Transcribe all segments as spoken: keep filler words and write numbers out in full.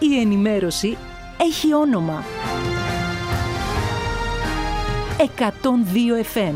η ενημέρωση έχει όνομα. εκατόν δύο εφ εμ.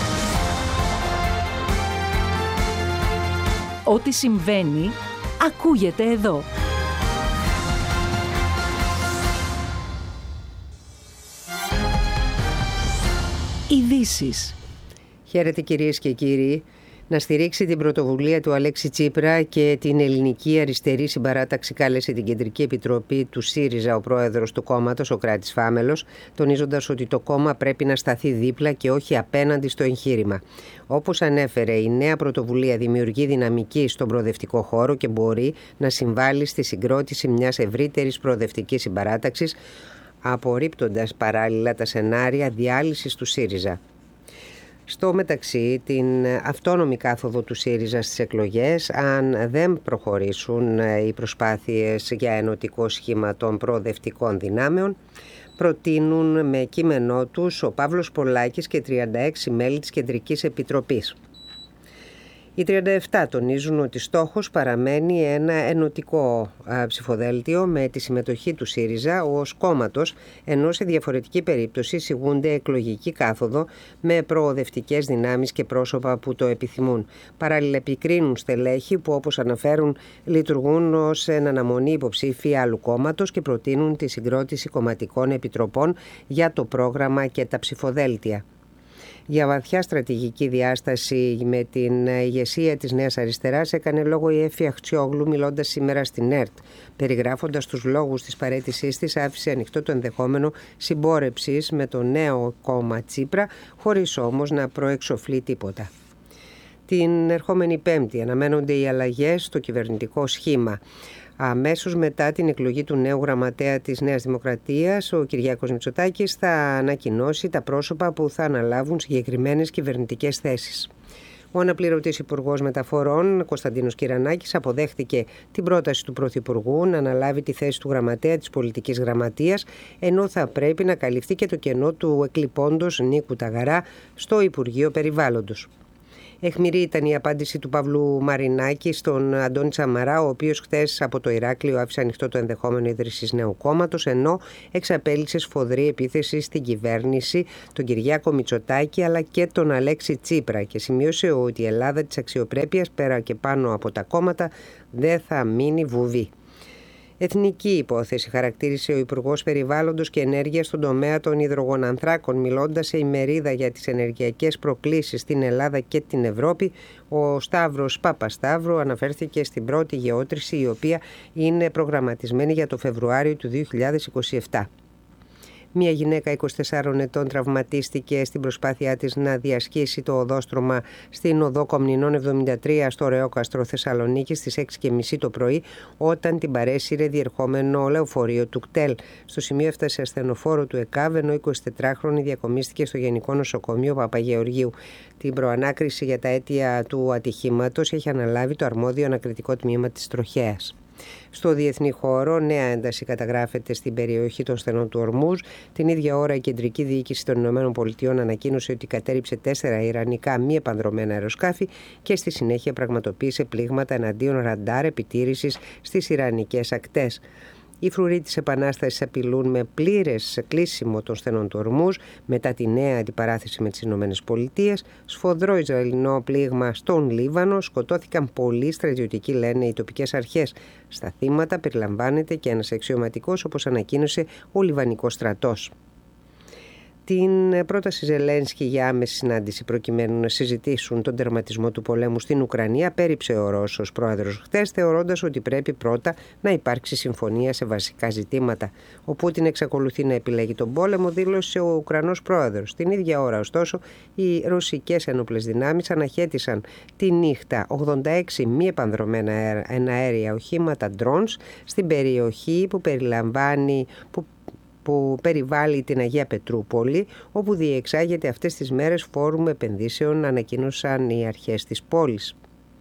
Ό,τι συμβαίνει, ακούγεται εδώ. Ειδήσεις. Χαίρετε κυρίες και κύριοι. Να στηρίξει την πρωτοβουλία του Αλέξη Τσίπρα και την ελληνική αριστερή συμπαράταξη κάλεσε την Κεντρική Επιτροπή του ΣΥΡΙΖΑ ο πρόεδρος του κόμματος, ο Κράτης Φάμελος, τονίζοντας ότι το κόμμα πρέπει να σταθεί δίπλα και όχι απέναντι στο εγχείρημα. Όπως ανέφερε, η νέα πρωτοβουλία δημιουργεί δυναμική στον προοδευτικό χώρο και μπορεί να συμβάλλει στη συγκρότηση μιας ευρύτερης προοδευτικής συμπαράταξης, απορρίπτοντας παράλληλα τα σενάρια διάλυσης του ΣΥΡΙΖΑ. Στο μεταξύ, την αυτόνομη κάθοδο του ΣΥΡΙΖΑ στις εκλογές, αν δεν προχωρήσουν οι προσπάθειες για ενωτικό σχήμα των προοδευτικών δυνάμεων, προτείνουν με κείμενό τους ο Παύλος Πολάκης και τριάντα έξι μέλη της Κεντρικής Επιτροπής. Οι τριάντα επτά τονίζουν ότι στόχος παραμένει ένα ενωτικό α, ψηφοδέλτιο με τη συμμετοχή του ΣΥΡΙΖΑ ως κόμματος, ενώ σε διαφορετική περίπτωση σιγούνται εκλογική κάθοδο με προοδευτικές δυνάμεις και πρόσωπα που το επιθυμούν. Παράλληλα επικρίνουν στελέχη που, όπως αναφέρουν, λειτουργούν ως εν αναμονή υποψήφοι άλλου κόμματος και προτείνουν τη συγκρότηση κομματικών επιτροπών για το πρόγραμμα και τα ψηφοδέλτια. Για βαθιά στρατηγική διάσταση με την ηγεσία της Νέας Αριστεράς έκανε λόγο η Έφη Αχτσιόγλου μιλώντας σήμερα στην ΕΡΤ. Περιγράφοντας τους λόγους της παραίτησής της, άφησε ανοιχτό το ενδεχόμενο συμπόρεψης με το νέο κόμμα Τσίπρα, χωρίς όμως να προεξοφλεί τίποτα. Την ερχόμενη Πέμπτη αναμένονται οι αλλαγές στο κυβερνητικό σχήμα. Αμέσως μετά την εκλογή του νέου γραμματέα της Νέας Δημοκρατίας, ο Κυριάκος Μητσοτάκης θα ανακοινώσει τα πρόσωπα που θα αναλάβουν συγκεκριμένες κυβερνητικές θέσεις. Ο αναπληρωτής Υπουργός Μεταφορών, Κωνσταντίνος Κυρανάκης, αποδέχτηκε την πρόταση του Πρωθυπουργού να αναλάβει τη θέση του γραμματέα της Πολιτικής Γραμματείας, ενώ θα πρέπει να καλυφθεί και το κενό του εκλειπώντος Νίκου Ταγαρά στο Υπουργείο Περιβάλλοντος. Αιχμηρή ήταν η απάντηση του Παύλου Μαρινάκη στον Αντώνη Τσαμαρά, ο οποίος χθες από το Ηράκλειο άφησε ανοιχτό το ενδεχόμενο ίδρυσης νέου κόμματος, ενώ εξαπέλυσε σφοδρή επίθεση στην κυβέρνηση, τον Κυριάκο Μητσοτάκη αλλά και τον Αλέξη Τσίπρα, και σημείωσε ότι η Ελλάδα της αξιοπρέπειας πέρα και πάνω από τα κόμματα δεν θα μείνει βουβή. Εθνική υπόθεση χαρακτήρισε ο Υπουργός Περιβάλλοντος και Ενέργειας στον τομέα των υδρογονανθράκων, μιλώντας σε ημερίδα για τις ενεργειακές προκλήσεις στην Ελλάδα και την Ευρώπη. Ο Σταύρος Παπασταύρου αναφέρθηκε στην πρώτη γεώτρηση, η οποία είναι προγραμματισμένη για το Φεβρουάριο του δύο χιλιάδες είκοσι επτά. Μια γυναίκα είκοσι τεσσάρων ετών τραυματίστηκε στην προσπάθειά της να διασχίσει το οδόστρωμα στην οδό Κομνηνών εβδομήντα τρία στο Ρεόκαστρο Θεσσαλονίκη στις έξι και μισή το πρωί, όταν την παρέσυρε διερχόμενο λεωφορείο του ΚΤΕΛ. Στο σημείο έφτασε ασθενοφόρο του ΕΚΑΒ, ενώ η εικοσιτετράχρονη διακομίστηκε στο Γενικό Νοσοκομείο Παπαγεωργίου. Την προανάκριση για τα αίτια του ατυχήματος έχει αναλάβει το αρμόδιο ανακριτικό τμήμα της Τροχέας. Στο διεθνή χώρο, νέα ένταση καταγράφεται στην περιοχή των στενών του Ορμούζ. Την ίδια ώρα, η Κεντρική Διοίκηση των Ηνωμένων Πολιτειών ανακοίνωσε ότι κατέρριψε τέσσερα ιρανικά μη επανδρωμένα αεροσκάφη και στη συνέχεια πραγματοποίησε πλήγματα εναντίον ραντάρ επιτήρησης στις ιρανικές ακτές. Οι φρουροί της Επανάστασης απειλούν με πλήρες κλείσιμο των στενών του Ορμούζ μετά τη νέα αντιπαράθεση με τις Ηνωμένες Πολιτείες. Σφοδρό Ισραηλινό πλήγμα στον Λίβανο. Σκοτώθηκαν πολλοί στρατιωτικοί, λένε οι τοπικές αρχές. Στα θύματα περιλαμβάνεται και ένας αξιωματικός, όπως ανακοίνωσε ο Λιβανικός στρατός. Την πρόταση Ζελένσκι για άμεση συνάντηση προκειμένου να συζητήσουν τον τερματισμό του πολέμου στην Ουκρανία πέριψε ο Ρώσος πρόεδρος χθες, θεωρώντας ότι πρέπει πρώτα να υπάρξει συμφωνία σε βασικά ζητήματα. Ο Πούτιν εξακολουθεί να επιλέγει τον πόλεμο, δήλωσε ο Ουκρανός πρόεδρος. Την ίδια ώρα, ωστόσο, οι ρωσικές ενόπλες δυνάμεις αναχέτησαν τη νύχτα ογδόντα έξι μη επανδρωμένα εναέρια οχήματα drones στην περιοχή που περιλαμβάνει. Που που περιβάλλει την Αγία Πετρούπολη, όπου διεξάγεται αυτές τις μέρες φόρουμ επενδύσεων, ανακοίνωσαν οι αρχές της πόλης.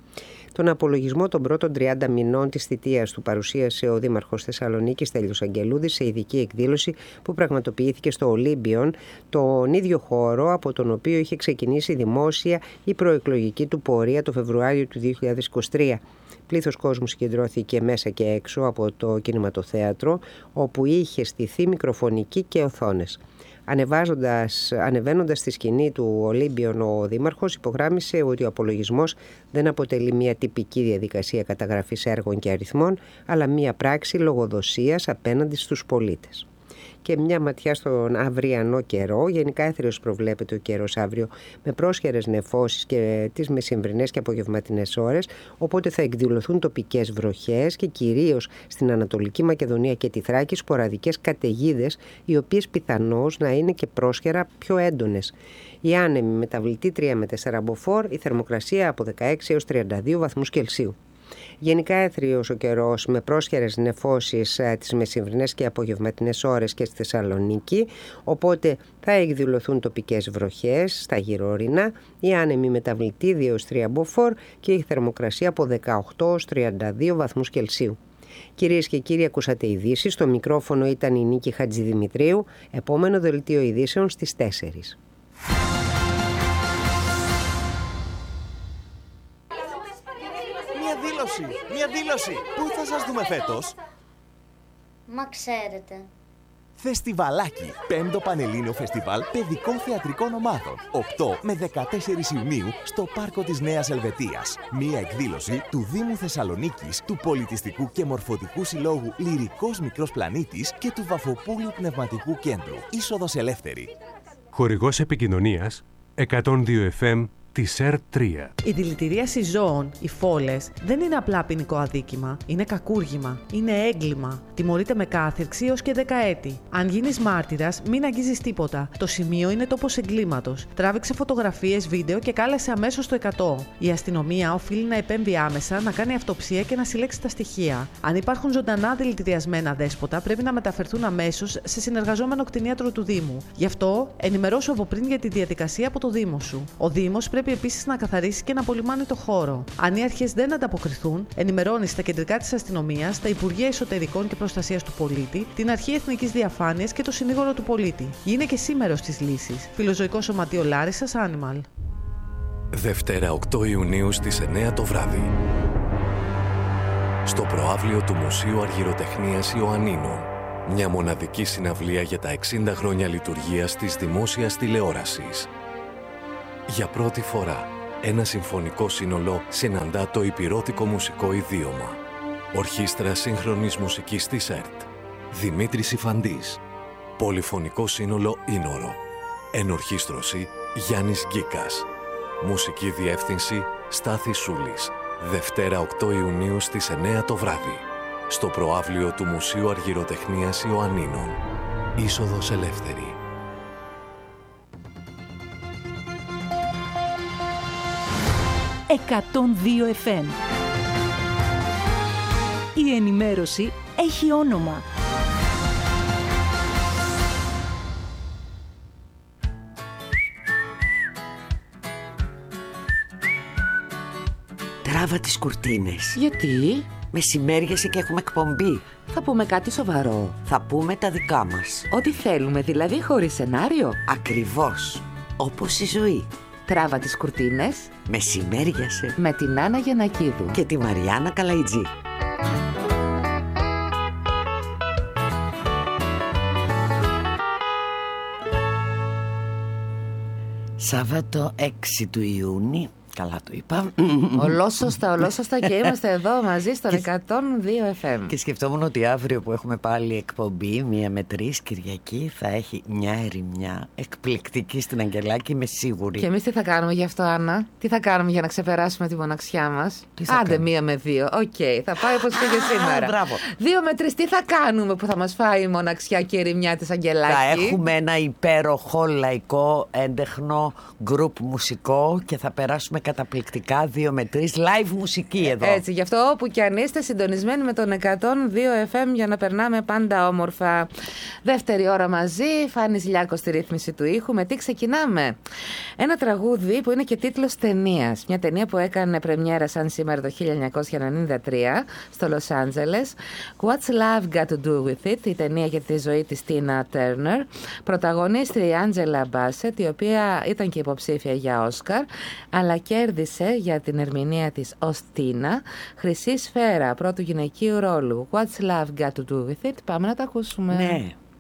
Τον απολογισμό των πρώτων τριάντα μηνών της θητείας του παρουσίασε ο Δήμαρχος Θεσσαλονίκης Στέλιος Αγγελούδης σε ειδική εκδήλωση που πραγματοποιήθηκε στο Ολύμπιον, τον ίδιο χώρο από τον οποίο είχε ξεκινήσει δημόσια η προεκλογική του πορεία το Φεβρουάριο του δύο χιλιάδες είκοσι τρία. Πλήθος κόσμου συγκεντρώθηκε μέσα και έξω από το κινηματοθέατρο, όπου είχε στηθεί μικροφωνική και οθόνες. Ανεβάζοντας, ανεβαίνοντας στη σκηνή του Ολύμπιον, ο Δήμαρχος υπογράμμισε ότι ο απολογισμός δεν αποτελεί μια τυπική διαδικασία καταγραφής έργων και αριθμών, αλλά μια πράξη λογοδοσίας απέναντι στους πολίτες. Και μια ματιά στον αυριανό καιρό. Γενικά έθριος προβλέπεται ο καιρός αύριο με πρόσχερες νεφώσεις και τις μεσημβρινές και απογευματινές ώρες, οπότε θα εκδηλωθούν τοπικές βροχές και κυρίως στην Ανατολική Μακεδονία και τη Θράκη σποραδικές καταιγίδες, οι οποίες πιθανώς να είναι και πρόσχερα πιο έντονες. Η άνεμη μεταβλητή τρία με τέσσερα μποφόρ, η θερμοκρασία από δεκαέξι έως τριάντα δύο βαθμούς Κελσίου. Γενικά έθριος ο καιρός με πρόσχερες νεφώσεις τις μεσημβρινές και απογευματινές ώρες και στη Θεσσαλονίκη, οπότε θα εκδηλωθούν τοπικές βροχές στα γύρω-ορεινά, η άνεμη μεταβλητή δύο έως τρία μποφόρ και η θερμοκρασία από δεκαοκτώ έως τριάντα δύο βαθμούς Κελσίου. Κυρίες και κύριοι, ακούσατε ειδήσεις. Στο μικρόφωνο ήταν η Νίκη Χατζηδημητρίου. Επόμενο δελτίο ειδήσεων στις τέσσερις. Μια δήλωση! Πού θα σας δούμε φέτος? Μα ξέρετε. Φεστιβαλάκι. Πέμπτο Πανελλήνιο Φεστιβάλ Παιδικών Θεατρικών Ομάδων. οκτώ με δεκατέσσερις Ιουνίου στο Πάρκο της Νέας Ελβετίας. Μια εκδήλωση του Δήμου Θεσσαλονίκης, του Πολιτιστικού και Μορφωτικού Συλλόγου Λυρικός Μικρός Πλανήτης και του Βαφοπούλιου Πνευματικού Κέντρου. Είσοδος ελεύθερη. Χορηγός επικοινωνίας εκατόν δύο εφ εμ της ΕΡΤ τρία. Η δηλητηρίαση ζώων, οι φόλες, δεν είναι απλά ποινικό αδίκημα. Είναι κακούργημα. Είναι έγκλημα. Τιμωρείται με κάθυρξη έως και δέκα έτη. Αν γίνεις μάρτυρας, μην αγγίζεις τίποτα. Το σημείο είναι τόπος εγκλήματος. Τράβηξε φωτογραφίες, βίντεο και κάλεσε αμέσως το εκατό. Η αστυνομία οφείλει να επέμβει άμεσα, να κάνει αυτοψία και να συλλέξει τα στοιχεία. Αν υπάρχουν ζωντανά δηλητηριασμένα δέσποτα, πρέπει να μεταφερθούν αμέσως σε συνεργαζόμενο κτηνίατρο του Δήμου. Γι' αυτό, ενημερώσου από πριν για τη διαδικασία από το Δήμο σου. Ο Δήμος πρέπει επίσης να καθαρίσει και να απολυμάνει το χώρο. Αν οι αρχές δεν ανταποκριθούν, ενημερώνει στα κεντρικά της αστυνομίας, τα Υπουργεία Εσωτερικών και Προστασίας του Πολίτη, την Αρχή Εθνικής Διαφάνειας και το Συνήγορο του Πολίτη. Γίνε και εσύ μέρος της λύσης. Φιλοζωικό Σωματείο Λάρισσας, Animal. Δευτέρα οκτώ Ιουνίου στις εννιά το βράδυ. Στο προαύλιο του Μουσείου Αργυροτεχνίας Ιωαννίνων. Μια μοναδική συναυλία για τα εξήντα χρόνια λειτουργίας της δημόσιας τηλεόρασης. Για πρώτη φορά, ένα συμφωνικό σύνολο συναντά το υπηρώτικο μουσικό ιδίωμα. Ορχήστρα σύγχρονης μουσικής της ΕΡΤ. Δημήτρης Ιφαντής. Πολυφωνικό σύνολο Ήνορο. Ενορχήστρωση Γιάννης Γκίκας. Μουσική διεύθυνση Στάθης Σούλης. Δευτέρα οκτώ Ιουνίου στις εννιά το βράδυ. Στο προαύλιο του Μουσείου Αργυροτεχνίας Ιωαννίνων. Είσοδος ελεύθερη. εκατόν δύο εφ εμ. Η ενημέρωση έχει όνομα. Τράβα τις κουρτίνες. Γιατί? Μεσημέριασε και έχουμε εκπομπή. Θα πούμε κάτι σοβαρό. Θα πούμε τα δικά μας. Ό,τι θέλουμε, δηλαδή χωρίς σενάριο. Ακριβώς. Όπως η ζωή. Τράβα τις κουρτίνες. Μεσημέριασε. Με την Άννα Γιαννακίδου. Και τη Μαριάννα Καλαϊτζή. Σάββατο έξι του Ιούνιου. Καλά το είπα. Ολόσωστα, ολόσωστα και είμαστε εδώ μαζί στον εκατόν δύο εφ εμ. Και σκεφτόμουν ότι αύριο που έχουμε πάλι εκπομπή, μία με τρεις Κυριακή, θα έχει μια ερημιά εκπληκτική στην Αγγελάκη, είμαι σίγουρη. Και εμείς τι θα κάνουμε γι' αυτό, Άννα? Τι θα κάνουμε για να ξεπεράσουμε τη μοναξιά μας? Άντε, κάνουμε? μία με δύο. Οκ, okay, θα πάει όπως πήγε σήμερα. Μπράβο. Δύο με τρεις, τι θα κάνουμε που θα μας φάει η μοναξιά και η ερημιά της Αγγελάκη? Θα έχουμε ένα υπέροχο λαϊκό έντεχνο γκρουπ μουσικό και θα περάσουμε καταπληκτικά δύο με τρεις live μουσική εδώ. Έτσι, γι' αυτό όπου κι αν είστε συντονισμένοι με τον εκατόν δύο εφ εμ για να περνάμε πάντα όμορφα. Δεύτερη ώρα μαζί, Φάνης Λιάκος στη ρύθμιση του ήχου. Με τι ξεκινάμε? Ένα τραγούδι που είναι και τίτλος ταινίας. Μια ταινία που έκανε πρεμιέρα σαν σήμερα το χίλια εννιακόσια ενενήντα τρία στο Λος Άντζελες. What's Love Got to Do With It, η ταινία για τη ζωή της Τίνα Τέρνερ. Πρωταγωνίστρια η Άντζελα Μπάσετ, η οποία ήταν και υποψήφια για Όσκαρ, αλλά κέρδισε για την ερμηνεία της ως Τίνα χρυσή σφαίρα πρώτου γυναικείου ρόλου. What's Love Got to Do With It. Πάμε να τα ακούσουμε. Ναι.